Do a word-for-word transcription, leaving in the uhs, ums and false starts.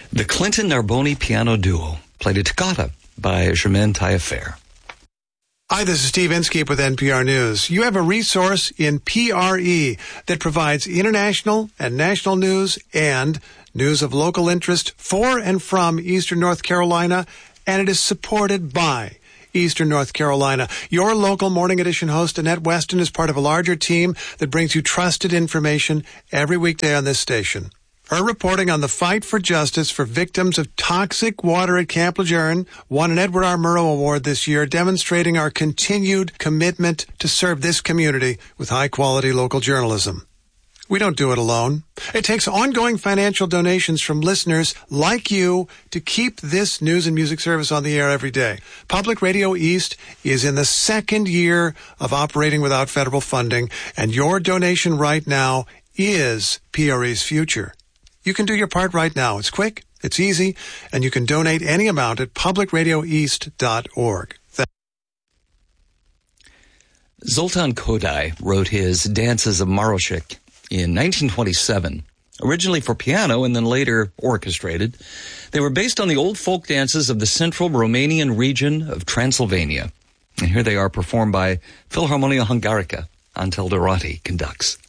The Clinton Narboni Piano Duo played a toccata by Germaine Taillefer. Hi, this is Steve Inskeep with N P R News. You have a resource in P R E that provides international and national news and news of local interest for and from Eastern North Carolina, and it is supported by Eastern North Carolina. Your local Morning Edition host, Annette Weston, is part of a larger team that brings you trusted information every weekday on this station. Her reporting on the fight for justice for victims of toxic water at Camp Lejeune won an Edward R. Murrow Award this year, demonstrating our continued commitment to serve this community with high-quality local journalism. We don't do it alone. It takes ongoing financial donations from listeners like you to keep this news and music service on the air every day. Public Radio East is in the second year of operating without federal funding, and your donation right now is P R E's future. You can do your part right now. It's quick, it's easy, and you can donate any amount at public radio east dot org. Thank- Zoltan Kodály wrote his Dances of Marošík in nineteen twenty-seven, originally for piano and then later orchestrated. They were based on the old folk dances of the central Romanian region of Transylvania. And here they are performed by Philharmonia Hungarica. Antel Dorati conducts.